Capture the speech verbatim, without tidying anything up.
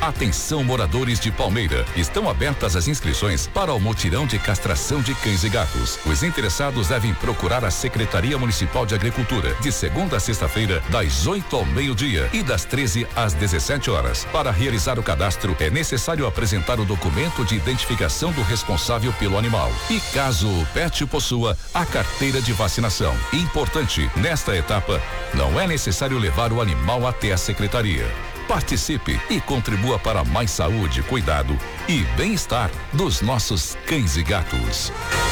Atenção, moradores de Palmeira, estão abertas as inscrições para o mutirão de castração de cães e gatos. Os interessados devem procurar a Secretaria Municipal de Agricultura de segunda a sexta-feira, das oito ao meio-dia e das treze às dezessete horas. Para realizar o cadastro, é necessário apresentar o documento de identificação do responsável pelo animal e, caso o pet possua, a carteira de vacinação. Importante, nesta etapa, não é necessário levar o animal até a secretaria. Participe e contribua para mais saúde, cuidado e bem-estar dos nossos cães e gatos.